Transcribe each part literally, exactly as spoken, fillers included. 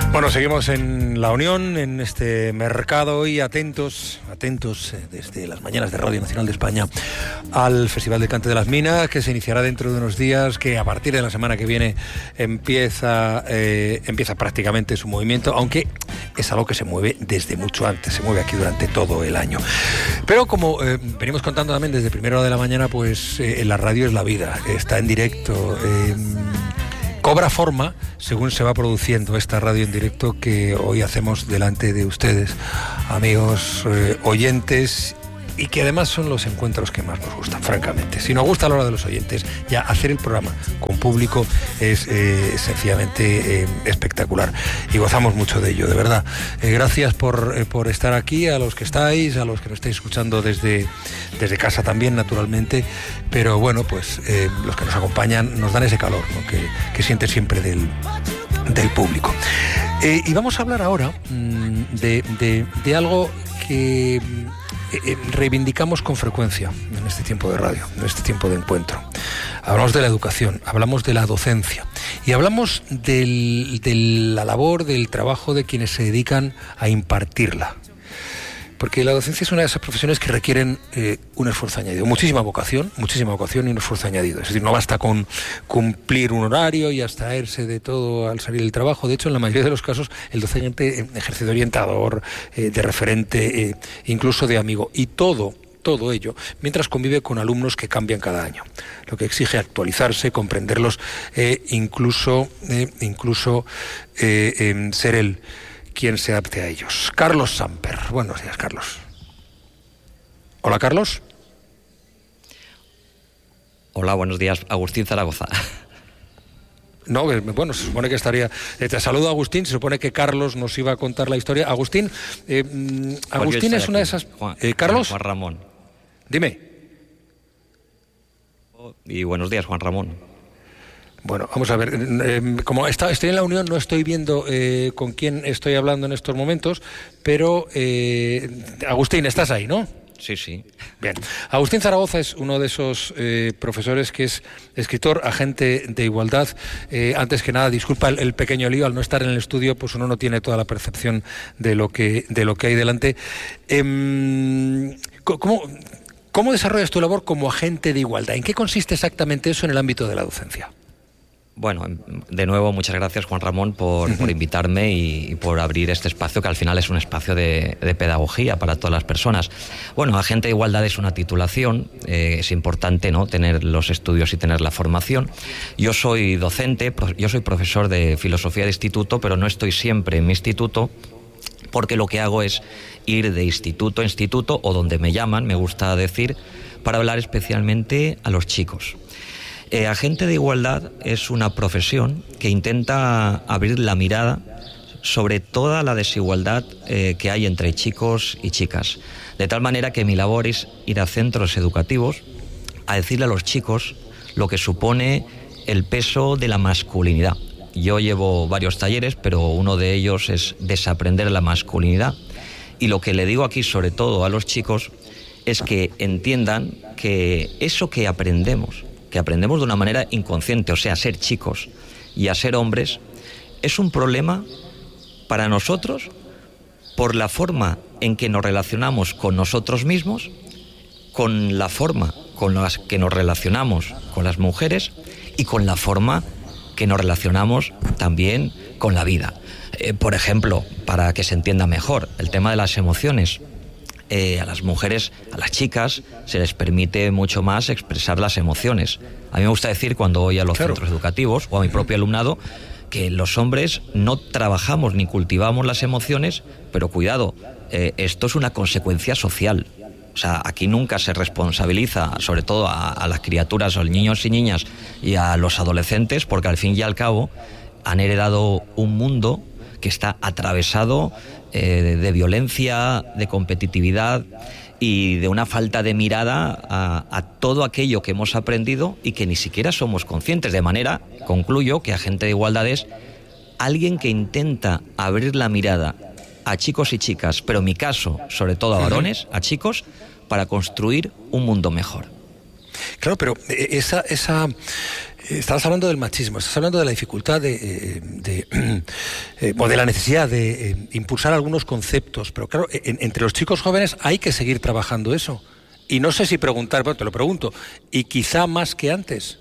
Bueno, seguimos en La Unión, en este mercado, y atentos, atentos eh, desde las mañanas de Radio Nacional de España al Festival de Cante de las Minas, que se iniciará dentro de unos días, que a partir de la semana que viene empieza, eh, empieza prácticamente su movimiento, aunque es algo que se mueve desde mucho antes, se mueve aquí durante todo el año. Pero como eh, venimos contando también desde primera hora de la mañana, pues eh, la radio es la vida, está en directo, eh, cobra forma según se va produciendo esta radio en directo que hoy hacemos delante de ustedes, amigos eh, oyentes, y que además son los encuentros que más nos gustan, francamente. Si nos gusta a la hora de los oyentes, ya hacer el programa con público es eh, sencillamente eh, espectacular, y gozamos mucho de ello, de verdad. Eh, gracias por, eh, por estar aquí, a los que estáis, a los que nos estáis escuchando desde, desde casa también, naturalmente, pero bueno, pues eh, los que nos acompañan nos dan ese calor, ¿no?, que, que siente siempre del, del público. Eh, y vamos a hablar ahora mmm, de, de, de algo que Eh, reivindicamos con frecuencia en este tiempo de radio, en este tiempo de encuentro. Hablamos de la educación, hablamos de la docencia y hablamos del, de la labor, del trabajo de quienes se dedican a impartirla. Porque la docencia es una de esas profesiones que requieren eh, un esfuerzo añadido, muchísima vocación, muchísima vocación y un esfuerzo añadido. Es decir, no basta con cumplir un horario y abstraerse de todo al salir del trabajo. De hecho, en la mayoría de los casos, el docente ejerce de orientador, eh, de referente, eh, incluso de amigo, y todo, todo ello, mientras convive con alumnos que cambian cada año, lo que exige actualizarse, comprenderlos, eh, incluso, eh, incluso eh, eh, ser el quien se adapte a ellos. Carlos Samper. Buenos días, Carlos. Hola, Carlos. Hola, buenos días, Agustín Zaragoza. No, bueno, se supone que estaría... Eh, te saludo, Agustín, se supone que Carlos nos iba a contar la historia. Agustín, eh, Agustín es una de esas... Juan, eh, ¿Carlos? Juan Ramón. Dime. Y buenos días, Juan Ramón. Bueno, vamos a ver, eh, como está, estoy en la Unión, no estoy viendo eh, con quién estoy hablando en estos momentos, pero eh, Agustín, estás ahí, ¿no? Sí, sí. Bien. Agustín Zaragoza es uno de esos eh, profesores que es escritor, agente de igualdad. Eh, antes que nada, disculpa el, el pequeño lío, al no estar en el estudio, pues uno no tiene toda la percepción de lo que, de lo que hay delante. Eh, ¿cómo, ¿Cómo desarrollas tu labor como agente de igualdad? ¿En qué consiste exactamente eso en el ámbito de la docencia? Bueno, de nuevo, muchas gracias, Juan Ramón, por, por invitarme y, y por abrir este espacio, que al final es un espacio de, de pedagogía para todas las personas. Bueno, agente de igualdad es una titulación, eh, es importante, ¿no?, tener los estudios y tener la formación. Yo soy docente, yo soy profesor de filosofía de instituto, pero no estoy siempre en mi instituto, porque lo que hago es ir de instituto a instituto, o donde me llaman, me gusta decir, para hablar especialmente a los chicos. Eh, agente de igualdad es una profesión que intenta abrir la mirada sobre toda la desigualdad eh, que hay entre chicos y chicas, de tal manera que mi labor es ir a centros educativos a decirle a los chicos lo que supone el peso de la masculinidad. Yo llevo varios talleres, pero uno de ellos es desaprender la masculinidad, y lo que le digo aquí sobre todo a los chicos es que entiendan que eso que aprendemos que aprendemos de una manera inconsciente, o sea, a ser chicos y a ser hombres, es un problema para nosotros por la forma en que nos relacionamos con nosotros mismos, con la forma con la que nos relacionamos con las mujeres y con la forma que nos relacionamos también con la vida. Eh, por ejemplo, para que se entienda mejor, el tema de las emociones. Eh, a las mujeres, a las chicas, se les permite mucho más expresar las emociones. A mí me gusta decir, cuando voy a los claro. centros educativos o a mi propio alumnado, que los hombres no trabajamos ni cultivamos las emociones, pero cuidado, eh, esto es una consecuencia social. O sea, aquí nunca se responsabiliza, sobre todo a, a las criaturas, a los niños y niñas y a los adolescentes, porque al fin y al cabo han heredado un mundo que está atravesado eh, de, de violencia, de competitividad y de una falta de mirada a, a todo aquello que hemos aprendido y que ni siquiera somos conscientes. De manera, concluyo, que agente de igualdad es alguien que intenta abrir la mirada a chicos y chicas, pero en mi caso, sobre todo a varones, a chicos, para construir un mundo mejor. Claro, pero esa... esa... Estás hablando del machismo, estás hablando de la dificultad de, de, de, o de la necesidad de eh, impulsar algunos conceptos, pero claro, en, entre los chicos jóvenes hay que seguir trabajando eso. Y no sé si preguntar, bueno, te lo pregunto, y quizá más que antes.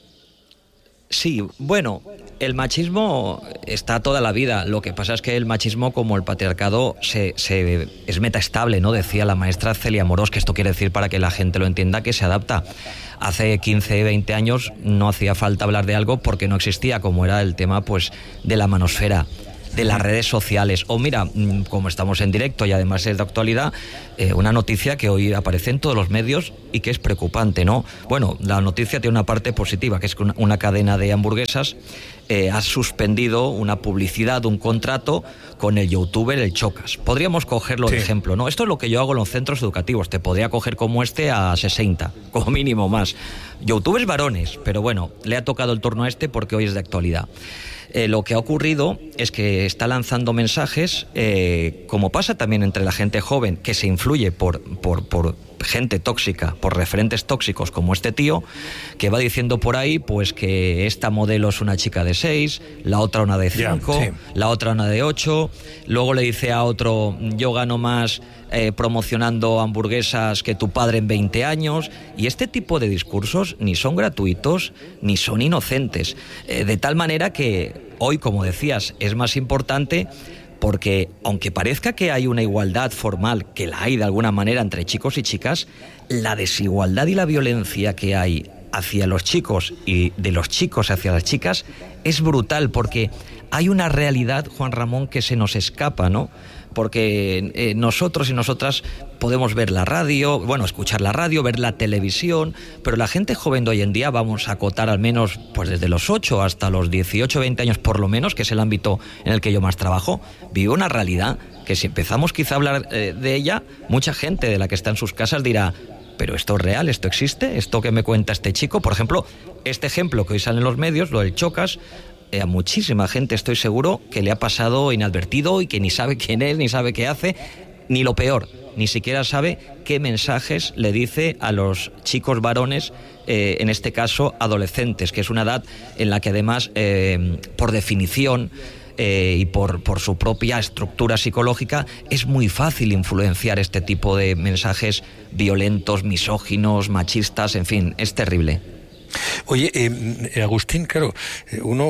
Sí, bueno, el machismo está toda la vida. Lo que pasa es que el machismo, como el patriarcado, se, se, es metaestable, ¿no? Decía la maestra Celia Morós, que esto quiere decir, para que la gente lo entienda, que se adapta. Hace quince, veinte años no hacía falta hablar de algo porque no existía, como era el tema, pues, de la manosfera, de las redes sociales. O mira, como estamos en directo y además es de actualidad, eh, una noticia que hoy aparece en todos los medios y que es preocupante, ¿no? Bueno, la noticia tiene una parte positiva, que es que una, una cadena de hamburguesas eh, ha suspendido una publicidad, un contrato con el youtuber El Chocas. Podríamos cogerlo de sí. ejemplo, ¿no? Esto es lo que yo hago en los centros educativos. Te podría coger como este a sesenta, como mínimo más. Youtubers varones, pero bueno, le ha tocado el turno a este porque hoy es de actualidad. Eh, lo que ha ocurrido es que está lanzando mensajes, eh, como pasa también entre la gente joven, que se influye por, por, por gente tóxica, por referentes tóxicos como este tío, que va diciendo por ahí pues que esta modelo es una chica de seis, la otra una de cinco, yeah, sí. la otra una de ocho, luego le dice a otro, yo gano más eh, promocionando hamburguesas que tu padre en veinte años, y este tipo de discursos ni son gratuitos ni son inocentes, eh, de tal manera que hoy, como decías, es más importante porque, aunque parezca que hay una igualdad formal, que la hay de alguna manera entre chicos y chicas, la desigualdad y la violencia que hay hacia los chicos y de los chicos hacia las chicas es brutal, porque hay una realidad, Juan Ramón, que se nos escapa, ¿no? Porque eh, nosotros y nosotras podemos ver la radio, bueno, escuchar la radio, ver la televisión, pero la gente joven de hoy en día, vamos a acotar al menos pues desde los ocho hasta los dieciocho, veinte años por lo menos, que es el ámbito en el que yo más trabajo, vive una realidad que si empezamos quizá a hablar eh, de ella, mucha gente de la que está en sus casas dirá, pero esto es real, esto existe, esto que me cuenta este chico. Por ejemplo, este ejemplo que hoy sale en los medios, lo del Chocas, a muchísima gente estoy seguro que le ha pasado inadvertido y que ni sabe quién es, ni sabe qué hace, ni lo peor, ni siquiera sabe qué mensajes le dice a los chicos varones, eh, en este caso adolescentes, que es una edad en la que además, eh, por definición eh, y por, por su propia estructura psicológica, es muy fácil influenciar este tipo de mensajes violentos, misóginos, machistas, en fin, es terrible. Oye, eh, Agustín, claro, uno,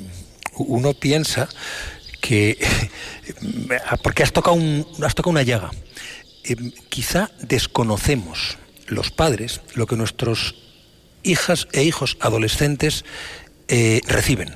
uno piensa que, porque has tocado, un, has tocado una llaga, eh, quizá desconocemos los padres lo que nuestros hijas e hijos adolescentes eh, reciben.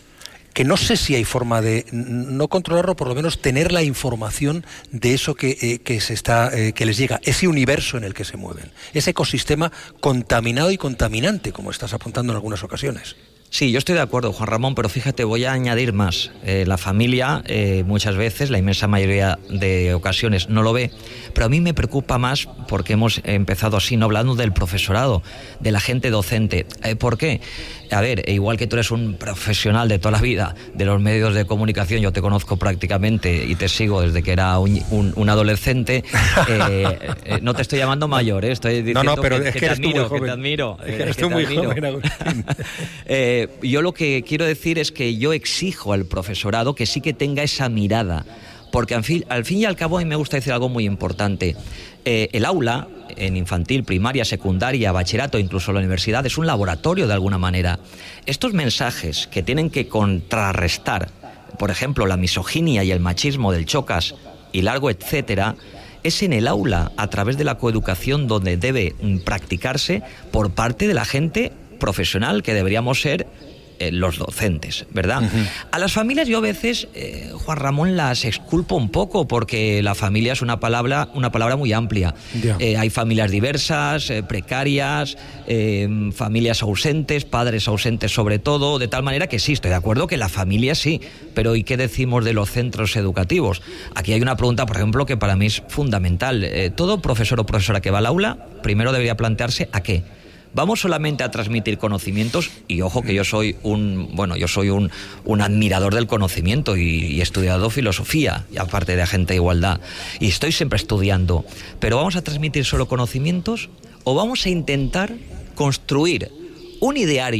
Que no sé si hay forma de no controlarlo, por lo menos tener la información de eso que, eh, que se está eh, que les llega, ese universo en el que se mueven, ese ecosistema contaminado y contaminante, como estás apuntando en algunas ocasiones. Sí, yo estoy de acuerdo, Juan Ramón, pero fíjate, voy a añadir más. Eh, la familia, eh, muchas veces, la inmensa mayoría de ocasiones, no lo ve, pero a mí me preocupa más porque hemos empezado así, no hablando del profesorado, de la gente docente. Eh, ¿Por qué? A ver, igual que tú eres un profesional de toda la vida de los medios de comunicación, yo te conozco prácticamente y te sigo desde que era un, un, un adolescente, eh, eh, no te estoy llamando mayor, eh, estoy diciendo no, no, pero que, es que, que te eres admiro, tú muy joven. que te admiro. Es que eh, eres que tú te muy admiro. joven, Agustín. eh, yo lo que quiero decir es que yo exijo al profesorado que sí que tenga esa mirada, porque al fin, al fin y al cabo a mí me gusta decir algo muy importante. Eh, el aula, en infantil, primaria, secundaria, bachillerato, incluso la universidad, es un laboratorio de alguna manera. Estos mensajes que tienen que contrarrestar, por ejemplo, la misoginia y el machismo del Chocas y largo etcétera, es en el aula, a través de la coeducación, donde debe practicarse por parte de la gente profesional que deberíamos ser eh, los docentes, ¿verdad? Uh-huh. A las familias yo a veces, eh, Juan Ramón, las exculpo un poco, porque la familia es una palabra, una palabra muy amplia. Yeah. Eh, hay familias diversas, eh, precarias, eh, familias ausentes, padres ausentes sobre todo, de tal manera que sí, estoy de acuerdo que la familia sí, pero ¿y qué decimos de los centros educativos? Aquí hay una pregunta, por ejemplo, que para mí es fundamental. Eh, todo profesor o profesora que va al aula, primero debería plantearse ¿a qué? ¿Vamos solamente a transmitir conocimientos? Y ojo que yo soy un, bueno, yo soy un, un admirador del conocimiento y, y he estudiado filosofía, y aparte de agente de igualdad, y estoy siempre estudiando. ¿Pero vamos a transmitir solo conocimientos o vamos a intentar construir un ideario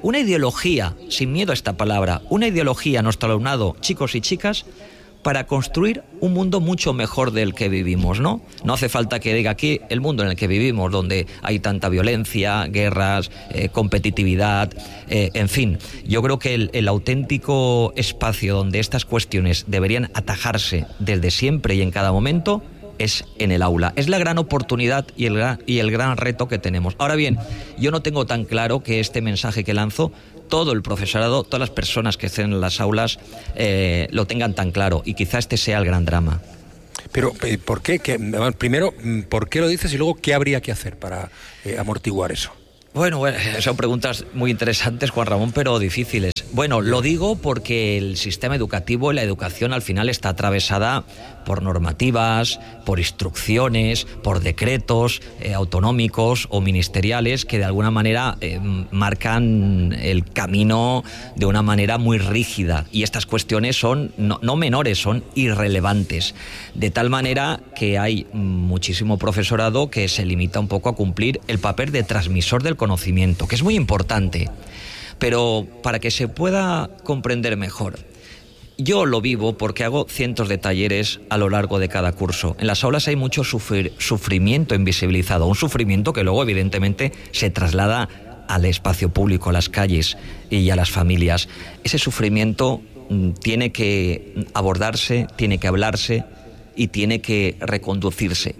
una ideología, sin miedo a esta palabra, una ideología a nuestro alumnado, chicos y chicas, para construir un mundo mucho mejor del que vivimos, ¿no? No hace falta que diga aquí el mundo en el que vivimos, donde hay tanta violencia, guerras, eh, competitividad, eh, en fin. Yo creo que el, el auténtico espacio donde estas cuestiones deberían atajarse desde siempre y en cada momento es en el aula. Es la gran oportunidad y el gran, y el gran reto que tenemos. Ahora bien, yo no tengo tan claro que este mensaje que lanzo todo el profesorado, todas las personas que estén en las aulas eh, lo tengan tan claro, y quizá este sea el gran drama. Pero, ¿por qué? ¿Qué? Primero, ¿por qué lo dices? Y luego, ¿qué habría que hacer para eh, amortiguar eso? Bueno, bueno, son preguntas muy interesantes, Juan Ramón, pero difíciles. Bueno, lo digo porque el sistema educativo y la educación al final está atravesada por normativas, por instrucciones, por decretos eh, autonómicos o ministeriales que de alguna manera eh, marcan el camino de una manera muy rígida. Y estas cuestiones son no, no menores, son irrelevantes. De tal manera que hay muchísimo profesorado que se limita un poco a cumplir el papel de transmisor del conocimiento, que es muy importante. Pero para que se pueda comprender mejor, yo lo vivo porque hago cientos de talleres a lo largo de cada curso. En las aulas hay mucho sufrir, sufrimiento invisibilizado, un sufrimiento que luego evidentemente se traslada al espacio público, a las calles y a las familias. Ese sufrimiento tiene que abordarse, tiene que hablarse y tiene que reconducirse.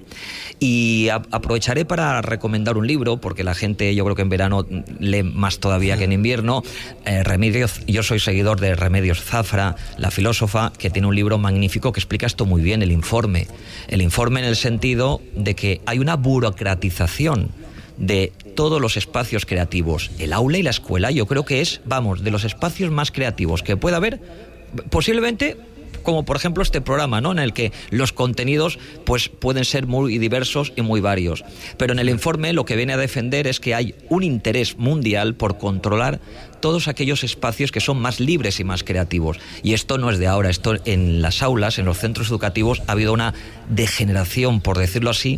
Y a, aprovecharé para recomendar un libro, porque la gente, yo creo que en verano lee más todavía que en invierno. Eh, Remedios, yo soy seguidor de Remedios Zafra, la filósofa, que tiene un libro magnífico que explica esto muy bien, el informe. El informe en el sentido de que hay una burocratización de todos los espacios creativos. El aula y la escuela, yo creo que es, vamos, de los espacios más creativos que pueda haber, posiblemente, como por ejemplo este programa, ¿no?, en el que los contenidos pues pueden ser muy diversos y muy varios. Pero en el informe lo que viene a defender es que hay un interés mundial por controlar todos aquellos espacios que son más libres y más creativos. Y esto no es de ahora, esto en las aulas, en los centros educativos, ha habido una degeneración, por decirlo así,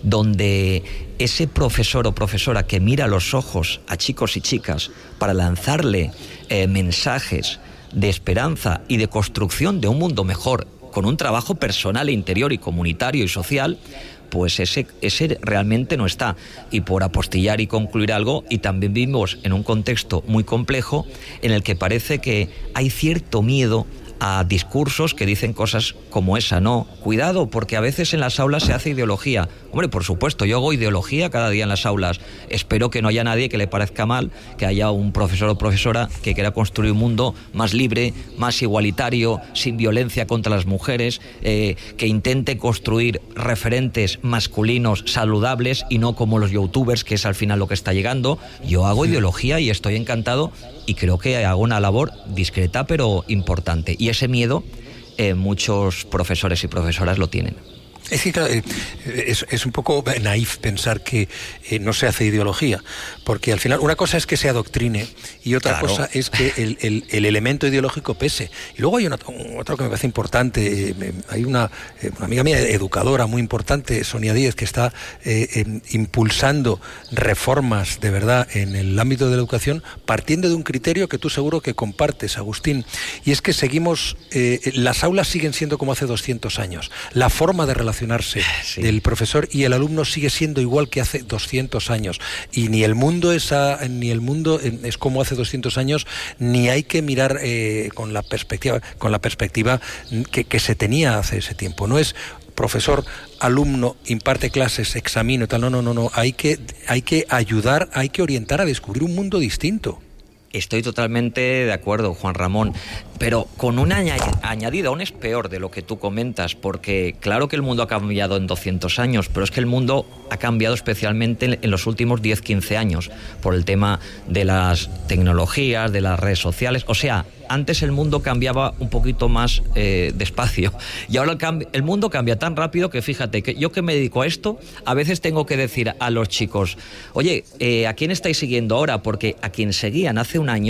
donde ese profesor o profesora que mira a los ojos a chicos y chicas para lanzarle eh, mensajes de esperanza y de construcción de un mundo mejor, con un trabajo personal e interior y comunitario y social, pues ese, ese realmente no está. Y por apostillar y concluir algo, y también vivimos en un contexto muy complejo en el que parece que hay cierto miedo a discursos que dicen cosas como esa. No, cuidado, porque a veces en las aulas se hace ideología. Hombre, por supuesto, yo hago ideología cada día en las aulas. Espero que no haya nadie que le parezca mal que haya un profesor o profesora que quiera construir un mundo más libre, más igualitario, sin violencia contra las mujeres, eh, que intente construir referentes masculinos saludables y no como los youtubers, que es al final lo que está llegando. Yo hago ideología y estoy encantado, y creo que hago una labor discreta pero importante. Y ese miedo eh, muchos profesores y profesoras lo tienen. Es que claro, es, es un poco naif pensar que eh, no se hace ideología, porque al final una cosa es que se adoctrine y otra claro. cosa es que el, el, el elemento ideológico pese. Y luego hay una, otra que me parece importante. Eh, hay una, eh, una amiga mía educadora muy importante, Sonia Díez, que está eh, eh, impulsando reformas de verdad en el ámbito de la educación, partiendo de un criterio que tú seguro que compartes, Agustín, y es que seguimos, eh, las aulas siguen siendo como hace doscientos años. La forma de relacionarse Sí. del profesor y el alumno sigue siendo igual que hace doscientos años, y ni el mundo es a, ni el mundo es como hace doscientos años, ni hay que mirar eh, con la perspectiva con la perspectiva que, que se tenía hace ese tiempo. No es profesor, alumno, imparte clases, examino, tal. No, no, no, no. Hay que hay que ayudar, hay que orientar a descubrir un mundo distinto. Estoy totalmente de acuerdo, Juan Ramón, pero con una añadida, aún es peor de lo que tú comentas, porque claro que el mundo ha cambiado en doscientos años, pero es que el mundo ha cambiado especialmente en los últimos diez, quince años, por el tema de las tecnologías, de las redes sociales. O sea, antes el mundo cambiaba un poquito más eh, despacio, y ahora el, cambio, el mundo cambia tan rápido que fíjate, que yo que me dedico a esto, a veces tengo que decir a los chicos, oye, eh, ¿a quién estáis siguiendo ahora? Porque a quien seguían hace un año,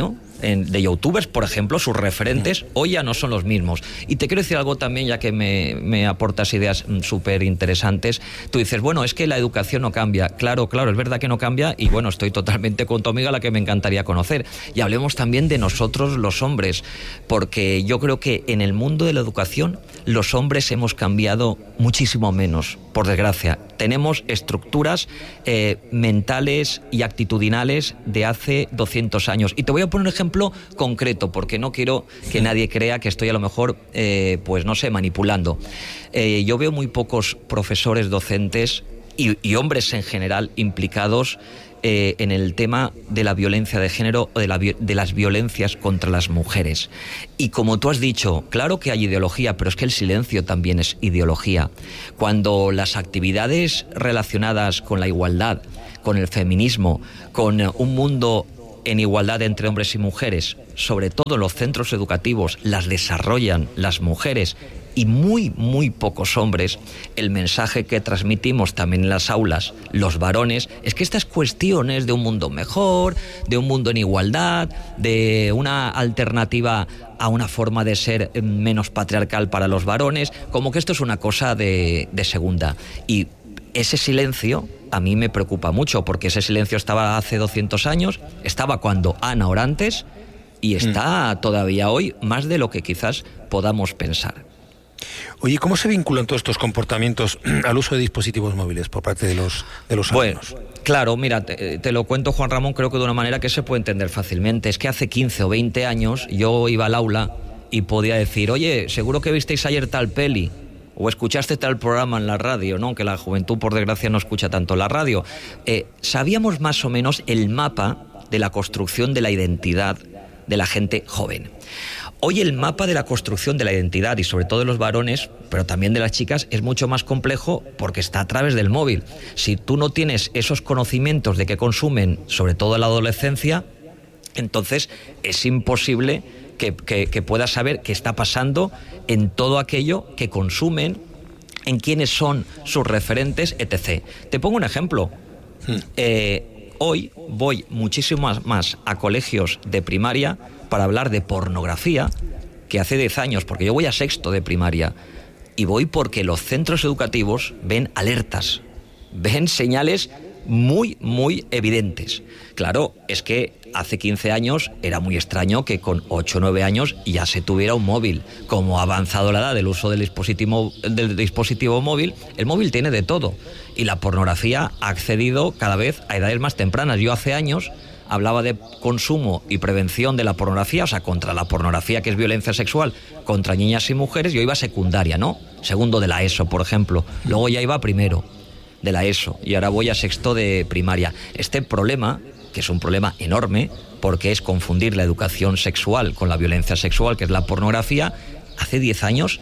en, de youtubers, por ejemplo, sus referentes hoy ya no son los mismos. Y te quiero decir algo también, ya que me, me aportas ideas súper interesantes. Tú dices, bueno, es que la educación no cambia. Claro, claro, es verdad que no cambia, y bueno, estoy totalmente con tu amiga, la que me encantaría conocer. Y hablemos también de nosotros los hombres, porque yo creo que en el mundo de la educación los hombres hemos cambiado muchísimo menos, por desgracia. Tenemos estructuras eh, mentales y actitudinales de hace doscientos años. Y te voy a poner un ejemplo concreto, porque no quiero que nadie crea que estoy a lo mejor, eh, pues no sé, manipulando. Eh, yo veo muy pocos profesores, docentes y, y hombres en general implicados Eh, en el tema de la violencia de género o de, la, de las violencias contra las mujeres. Y como tú has dicho, claro que hay ideología, pero es que el silencio también es ideología. Cuando las actividades relacionadas con la igualdad, con el feminismo, con un mundo en igualdad entre hombres y mujeres, sobre todo en los centros educativos, las desarrollan las mujeres y muy, muy pocos hombres, el mensaje que transmitimos también en las aulas, los varones, es que estas cuestiones de un mundo mejor, de un mundo en igualdad, de una alternativa a una forma de ser menos patriarcal para los varones, como que esto es una cosa de, de segunda. Y ese silencio a mí me preocupa mucho, porque ese silencio estaba hace doscientos años, estaba cuando Ana Orantes, y está mm. todavía hoy más de lo que quizás podamos pensar. Oye, ¿cómo se vinculan todos estos comportamientos al uso de dispositivos móviles por parte de los, de los alumnos? Bueno, claro, mira, te, te lo cuento, Juan Ramón, creo que de una manera que se puede entender fácilmente. Es que hace quince o veinte años yo iba al aula y podía decir, oye, seguro que visteis ayer tal peli, o escuchaste tal programa en la radio, ¿no? Que la juventud, por desgracia, no escucha tanto la radio. Eh, sabíamos más o menos el mapa de la construcción de la identidad de la gente joven. Hoy el mapa de la construcción de la identidad, y sobre todo de los varones, pero también de las chicas, es mucho más complejo porque está a través del móvil. Si tú no tienes esos conocimientos de qué consumen, sobre todo en la adolescencia, entonces es imposible que, que, que puedas saber qué está pasando en todo aquello que consumen, en quiénes son sus referentes, etcétera. Te pongo un ejemplo. Hmm. Eh, hoy voy muchísimo más a colegios de primaria para hablar de pornografía que hace diez años, porque yo voy a sexto de primaria, y voy porque los centros educativos ven alertas, ven señales muy, muy evidentes. Claro, es que hace quince años era muy extraño que con ocho o nueve años ya se tuviera un móvil. Como ha avanzado la edad del uso del dispositivo, del dispositivo móvil, el móvil tiene de todo. Y la pornografía ha accedido cada vez a edades más tempranas. Yo hace años hablaba de consumo y prevención de la pornografía, o sea, contra la pornografía, que es violencia sexual, contra niñas y mujeres. Yo iba a secundaria, ¿no? Segundo de la ESO, por ejemplo. Luego ya iba a primero de la ESO y ahora voy a sexto de primaria. Este problema, que es un problema enorme, porque es confundir la educación sexual con la violencia sexual, que es la pornografía, hace diez años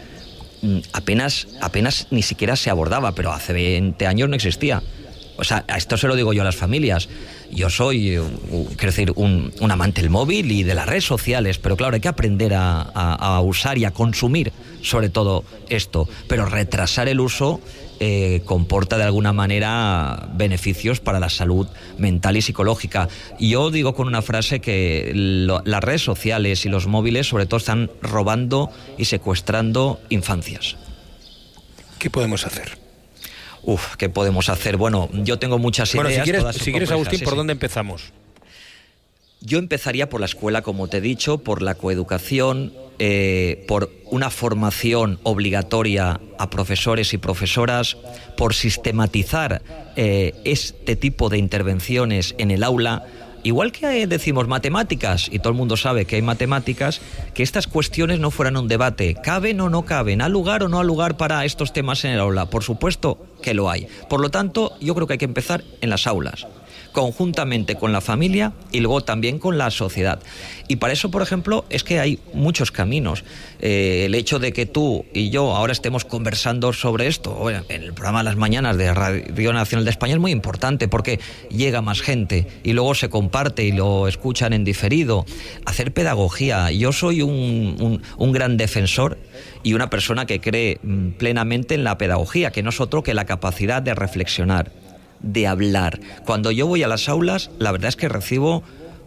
apenas, apenas ni siquiera se abordaba, pero hace veinte años no existía. O sea, esto se lo digo yo a las familias. Yo soy, quiero decir, un, un amante del móvil y de las redes sociales, pero claro, hay que aprender a, a, a usar y a consumir sobre todo esto, pero retrasar el uso eh, comporta de alguna manera beneficios para la salud mental y psicológica. Yo digo con una frase que lo, las redes sociales y los móviles sobre todo están robando y secuestrando infancias. ¿Qué podemos hacer? Uf, ¿qué podemos hacer? Bueno, yo tengo muchas ideas. Bueno, si quieres, todas si quieres Agustín, sí, ¿por sí. dónde empezamos? Yo empezaría por la escuela, como te he dicho, por la coeducación, eh, por una formación obligatoria a profesores y profesoras, por sistematizar eh, este tipo de intervenciones en el aula. Igual que decimos matemáticas, y todo el mundo sabe que hay matemáticas, que estas cuestiones no fueran un debate. ¿Caben o no caben? ¿Ha lugar o no ha lugar para estos temas en el aula? Por supuesto que lo hay. Por lo tanto, yo creo que hay que empezar en las aulas, conjuntamente con la familia y luego también con la sociedad. Y para eso, por ejemplo, es que hay muchos caminos. Eh, el hecho de que tú y yo ahora estemos conversando sobre esto bueno, en el programa de las mañanas de Radio Nacional de España es muy importante porque llega más gente y luego se comparte y lo escuchan en diferido. Hacer pedagogía. Yo soy un, un, un gran defensor y una persona que cree plenamente en la pedagogía, que no es otro que la capacidad de reflexionar, de hablar. Cuando yo voy a las aulas, la verdad es que recibo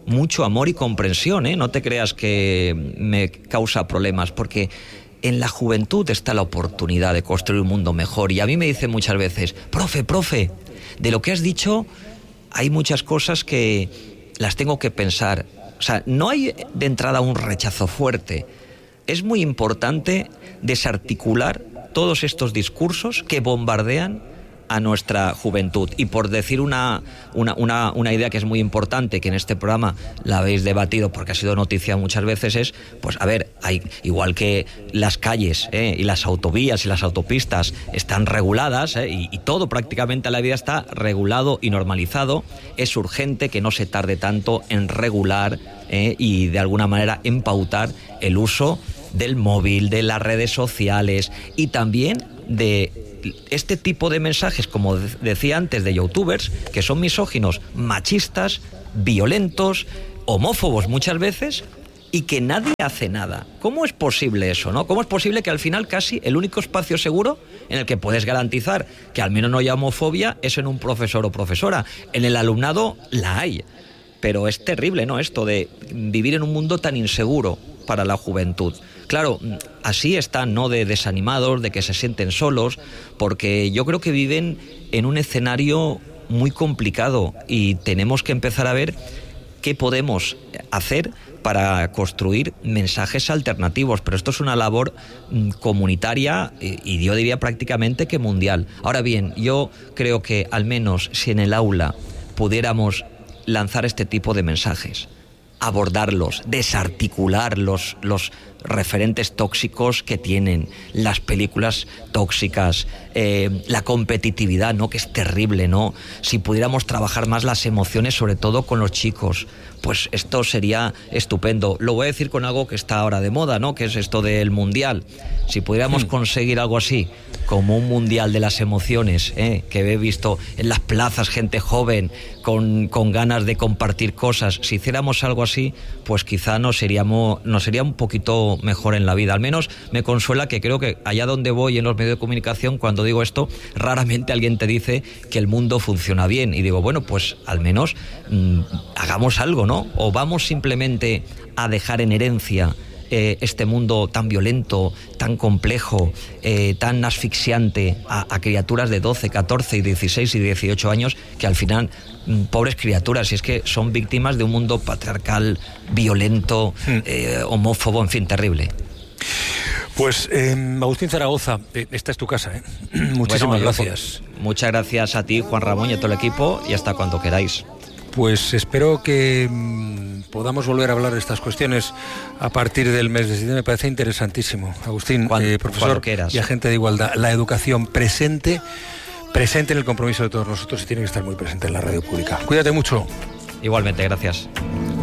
mucho amor y comprensión, ¿eh? No te creas que me causa problemas, porque en la juventud está la oportunidad de construir un mundo mejor. Y a mí me dicen muchas veces, profe, profe, de lo que has dicho hay muchas cosas que las tengo que pensar. O sea, no hay de entrada un rechazo fuerte. Es muy importante desarticular todos estos discursos que bombardean a nuestra juventud. Y por decir una, una, una, una idea que es muy importante, que en este programa la habéis debatido porque ha sido noticia muchas veces, es, pues a ver, hay, igual que las calles ¿eh? y las autovías y las autopistas están reguladas ¿eh? y, y todo prácticamente en la vida está regulado y normalizado, es urgente que no se tarde tanto en regular ¿eh? y de alguna manera en pautar el uso del móvil, de las redes sociales y también de este tipo de mensajes, como decía antes, de youtubers, que son misóginos, machistas, violentos, homófobos muchas veces, y que nadie hace nada. ¿Cómo es posible eso, no? ¿Cómo es posible que al final casi el único espacio seguro en el que puedes garantizar que al menos no haya homofobia es en un profesor o profesora? En el alumnado la hay. Pero es terrible, ¿no? Esto de vivir en un mundo tan inseguro para la juventud. Claro, así están, ¿no? De desanimados, de que se sienten solos, porque yo creo que viven en un escenario muy complicado y tenemos que empezar a ver qué podemos hacer para construir mensajes alternativos. Pero esto es una labor comunitaria y yo diría prácticamente que mundial. Ahora bien, yo creo que al menos si en el aula pudiéramos lanzar este tipo de mensajes, abordarlos, desarticular los, los referentes tóxicos que tienen, las películas tóxicas, eh, la competitividad, ¿no? Que es terrible, ¿no? Si pudiéramos trabajar más las emociones, sobre todo con los chicos, pues esto sería estupendo. Lo voy a decir con algo que está ahora de moda, ¿no? Que es esto del mundial. Si pudiéramos hmm. conseguir algo así, como un mundial de las emociones, ¿eh? Que he visto en las plazas gente joven con, con ganas de compartir cosas. Si hiciéramos algo así, pues quizá nos seríamos, nos sería un poquito mejor en la vida. Al menos me consuela que creo que allá donde voy en los medios de comunicación, cuando digo esto, raramente alguien te dice que el mundo funciona bien. Y digo, bueno, pues al menos mmm, hagamos algo, ¿no? O vamos simplemente a dejar en herencia Eh, este mundo tan violento, tan complejo, eh, tan asfixiante a, a criaturas de doce, catorce, dieciséis y dieciocho años que al final, mm, pobres criaturas, y es que son víctimas de un mundo patriarcal, violento, eh, homófobo, en fin, terrible. Pues eh, Agustín Zaragoza, eh, esta es tu casa, ¿eh? Muchísimas bueno, gracias. Muchas gracias a ti, Juan Ramón, y a todo el equipo, y hasta cuando queráis. Pues espero que mmm, podamos volver a hablar de estas cuestiones a partir del mes de septiembre. Me parece interesantísimo. Agustín, cuando, eh, profesor y agente de igualdad, la educación presente, presente en el compromiso de todos nosotros y tiene que estar muy presente en la radio pública. Cuídate mucho. Igualmente, gracias.